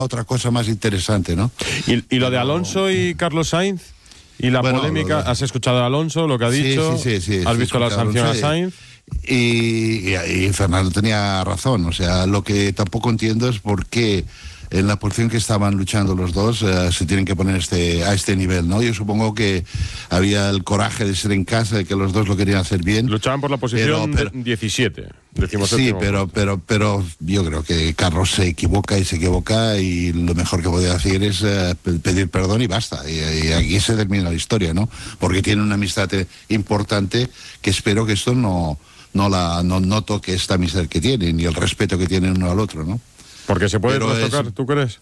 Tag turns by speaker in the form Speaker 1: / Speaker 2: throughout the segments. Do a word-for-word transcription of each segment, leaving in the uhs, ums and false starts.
Speaker 1: otra cosa más interesante, ¿no?
Speaker 2: ¿Y, y lo Pero... de Alonso y Carlos Sainz? ¿Y la bueno, polémica? Lo de... ¿Has escuchado a Alonso lo que ha dicho?
Speaker 1: Sí, sí, sí. sí
Speaker 2: ¿Has
Speaker 1: sí,
Speaker 2: visto la sanción a Sainz?
Speaker 1: Y, y, y Fernando tenía razón. O sea, lo que tampoco entiendo es por qué en la posición que estaban luchando los dos uh, se tienen que poner este, a este nivel, ¿no? Yo supongo que había el coraje de ser en casa, de que los dos lo querían hacer bien.
Speaker 2: Luchaban por la posición pero, pero, diecisiete.
Speaker 1: Sí, pero, pero, pero yo creo que Carlos se equivoca y se equivoca y lo mejor que podía hacer es uh, pedir perdón y basta. Y, y aquí se termina la historia, ¿no? Porque tiene una amistad importante que espero que esto no, no, la, no, no toque esta amistad que tienen y el respeto que tienen uno al otro, ¿no?
Speaker 2: Porque se puede tocar, es... ¿tú crees?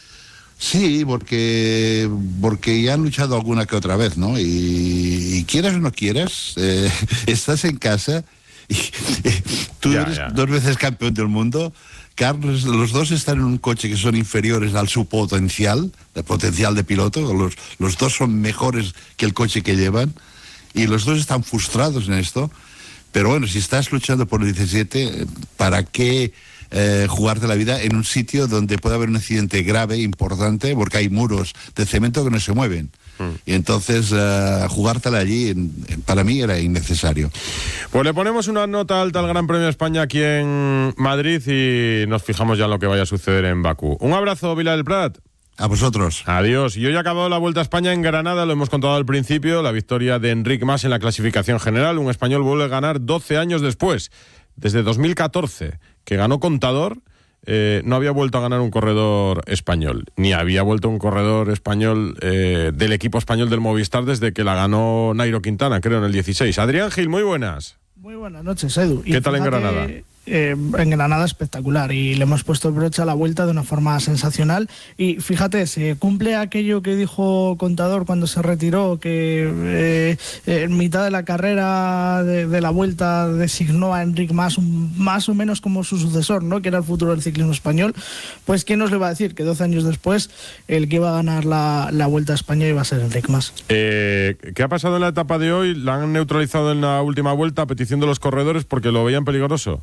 Speaker 1: Sí, porque porque ya han luchado alguna que otra vez, ¿no? Y, y quieras o no quieras, eh, estás en casa y eh, tú ya, eres ya. dos veces campeón del mundo. Carlos, los dos están en un coche que son inferiores al su potencial, el potencial de piloto. Los, los dos son mejores que el coche que llevan y los dos están frustrados en esto. Pero bueno, si estás luchando por el diecisiete, ¿para qué eh, jugarte la vida en un sitio donde puede haber un accidente grave, importante, porque hay muros de cemento que no se mueven? Mm. Y entonces uh, jugártela allí en, en, para mí era innecesario.
Speaker 2: Pues le ponemos una nota alta al Gran Premio de España aquí en Madrid y nos fijamos ya en lo que vaya a suceder en Bakú. Un abrazo, Vila del Prat.
Speaker 1: A vosotros.
Speaker 2: Adiós. Y hoy ha acabado la Vuelta a España en Granada, lo hemos contado al principio, la victoria de Enric Mas en la clasificación general. Un español vuelve a ganar doce años después, desde dos mil catorce, que ganó Contador. Eh, no había vuelto a ganar un corredor español, ni había vuelto un corredor español eh, del equipo español del Movistar desde que la ganó Nairo Quintana, creo, en el dieciséis. Adrián Gil, muy buenas.
Speaker 3: Muy buenas noches, Edu.
Speaker 2: ¿Qué y tal fíjate, en Granada?
Speaker 3: Eh, en Granada espectacular y le hemos puesto el broche a la vuelta de una forma sensacional y fíjate, se cumple aquello que dijo Contador cuando se retiró, que eh, en mitad de la carrera de, de la vuelta designó a Enric Mas un, más o menos como su sucesor, ¿no? Que era el futuro del ciclismo español. Pues ¿quién nos le va a decir que doce años después el que iba a ganar la, la Vuelta a España iba a ser Enric Mas?
Speaker 2: Eh, ¿Qué ha pasado en la etapa de hoy? ¿La han neutralizado en la última vuelta a petición de los corredores porque lo veían peligroso?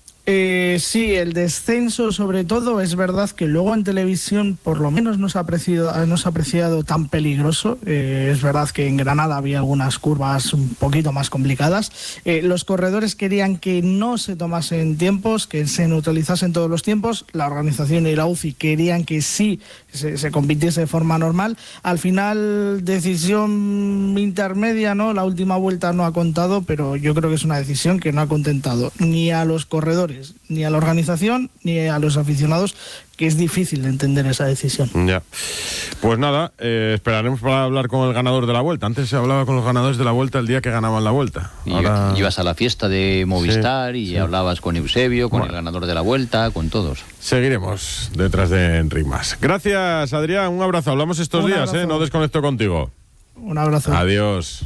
Speaker 3: Eh, sí, el descenso sobre todo, es verdad que luego en televisión por lo menos no se ha apreciado, no se ha apreciado tan peligroso. Eh, es verdad que en Granada había algunas curvas un poquito más complicadas. Eh, los corredores querían que no se tomasen tiempos, que se neutralizasen todos los tiempos. La organización y la U C I querían que sí se, se compitiese de forma normal. Al final, decisión intermedia, ¿no? La última vuelta no ha contado, pero yo creo que es una decisión que no ha contentado ni a los corredores, ni a la organización, ni a los aficionados, que es difícil de entender esa decisión.
Speaker 2: Ya. Pues nada, eh, esperaremos para hablar con el ganador de la Vuelta. Antes se hablaba con los ganadores de la Vuelta el día que ganaban la Vuelta.
Speaker 4: Y
Speaker 2: Ahora...
Speaker 4: ibas a la fiesta de Movistar sí, y sí. hablabas con Eusebio, con bueno. el ganador de la Vuelta, con todos.
Speaker 2: Seguiremos detrás de Enric Mas. Gracias, Adrián. Un abrazo. Hablamos estos Un días, ¿eh? No desconecto contigo.
Speaker 3: Un abrazo.
Speaker 2: Adiós.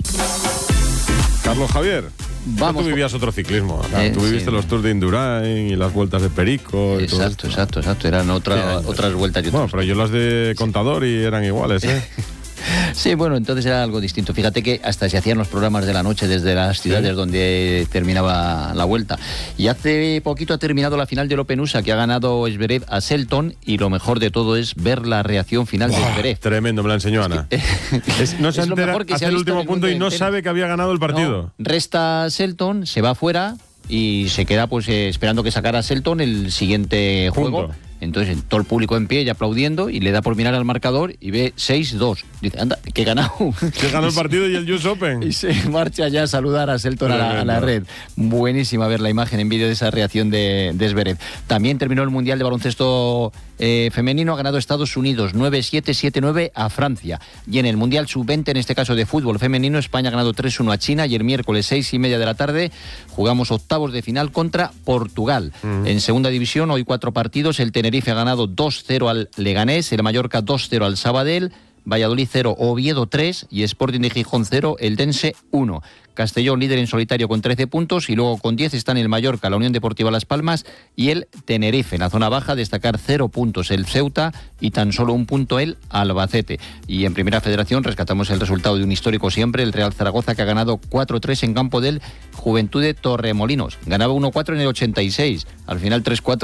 Speaker 2: Carlos Javier. Vamos, tú vivías otro ciclismo, ¿no? eh, Tú viviste sí. los Tours de Indurain y las vueltas de Perico y
Speaker 4: Exacto,
Speaker 2: todo
Speaker 4: exacto, exacto Eran otra, sí, otras vueltas y
Speaker 2: Bueno, pero yo las de Contador y eran iguales, ¿eh?
Speaker 4: Sí, bueno, entonces era algo distinto. Fíjate que hasta se hacían los programas de la noche desde las ciudades sí. donde terminaba la vuelta. Y hace poquito ha terminado la final del Open U S A, que ha ganado Zverev a Selton, y lo mejor de todo es ver la reacción final wow, de Zverev.
Speaker 2: Tremendo, me la enseñó Ana. Es, no se entera hasta el último punto y no entero. sabe que había ganado el partido.
Speaker 4: No, resta Selton, se va fuera y se queda pues eh, esperando que sacara Selton el siguiente juego. Punto. Entonces todo el público en pie y aplaudiendo, y le da por mirar al marcador y ve seis dos. Dice, anda, que he ganado.
Speaker 2: Que ganó el partido y el U S Open.
Speaker 4: Y se marcha ya a saludar a Selton a la, a la red. Buenísima ver la imagen en vídeo de esa reacción de, de Zverev. También terminó el Mundial de Baloncesto eh, Femenino, ha ganado Estados Unidos nueve siete, siete nueve a Francia. Y en el Mundial sub veinte, en este caso de fútbol femenino, España ha ganado tres uno a China, y el miércoles seis y media de la tarde jugamos octavos de final contra Portugal. Uh-huh. En segunda división, hoy cuatro partidos. El Tenerife ha ganado dos cero al Leganés, el Mallorca dos cero al Sabadell, Valladolid cero, Oviedo tres y Sporting de Gijón cero, Eldense uno. Castellón líder en solitario con trece puntos, y luego con diez están el Mallorca, la Unión Deportiva Las Palmas y el Tenerife. En la zona baja destacar cero puntos el Ceuta y tan solo un punto el Albacete. Y en Primera Federación rescatamos el resultado de un histórico siempre, el Real Zaragoza, que ha ganado cuatro tres en campo del Juventud de Torremolinos. Ganaba uno cuatro en el ochenta y seis, al final tres cuatro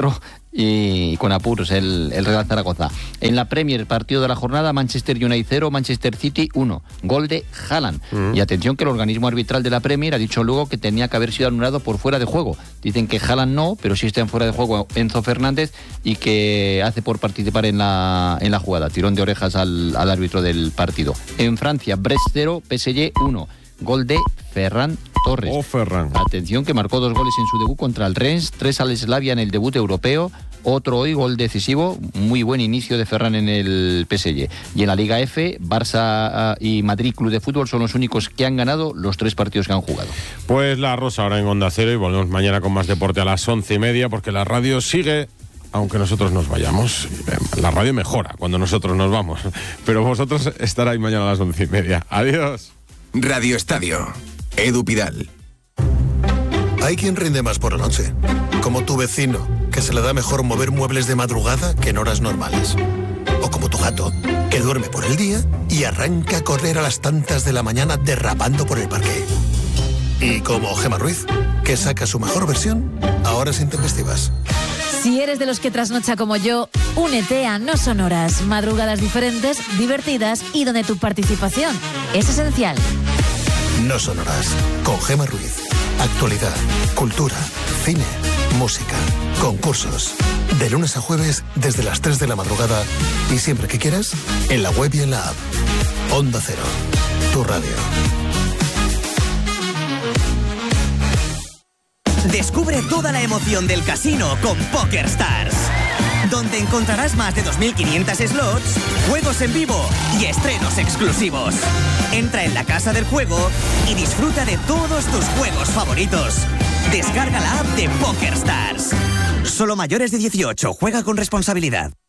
Speaker 4: y con apuros el, el Real Zaragoza. En la Premier, partido de la jornada, Manchester United cero, Manchester City uno, gol de Haaland. Mm. Y atención que el organismo arbitral de la Premier ha dicho luego que tenía que haber sido anulado por fuera de juego. Dicen que Haaland no, pero sí está en fuera de juego Enzo Fernández y que hace por participar en la, en la jugada. Tirón de orejas al, al árbitro del partido. En Francia, Brest cero, P S G uno, gol de Ferran Torres.
Speaker 2: Oh, Ferran.
Speaker 4: Atención que marcó dos goles en su debut contra el Rennes, tres al Slavia en el debut europeo, otro hoy, gol decisivo, muy buen inicio de Ferran en el P S G. Y en la Liga F, Barça y Madrid Club de Fútbol son los únicos que han ganado los tres partidos que han jugado.
Speaker 2: Pues La Rosa ahora en Onda Cero y volvemos mañana con más deporte a las once y media, porque la radio sigue, aunque nosotros nos vayamos. La radio mejora cuando nosotros nos vamos, pero vosotros estaréis mañana a las once y media. Adiós.
Speaker 5: Radio Estadio, Edu Pidal.
Speaker 6: Hay quien rinde más por la noche, como tu vecino, que se le da mejor mover muebles de madrugada que en horas normales. O como tu gato, que duerme por el día y arranca a correr a las tantas de la mañana derrapando por el parque. Y como Gemma Ruiz, que saca su mejor versión a horas intempestivas.
Speaker 7: Si eres de los que trasnocha como yo, únete a No Son Horas, madrugadas diferentes, divertidas y donde tu participación es esencial.
Speaker 6: No Son Horas, con Gemma Ruiz. Actualidad, cultura, cine, música, concursos. De lunes a jueves desde las tres de la madrugada y siempre que quieras, en la web y en la app. Onda Cero, tu radio.
Speaker 8: Descubre toda la emoción del casino con PokerStars, donde encontrarás más de dos mil quinientos slots, juegos en vivo y estrenos exclusivos. Entra en la casa del juego y disfruta de todos tus juegos favoritos. Descarga la app de PokerStars. Solo mayores de dieciocho, juega con responsabilidad.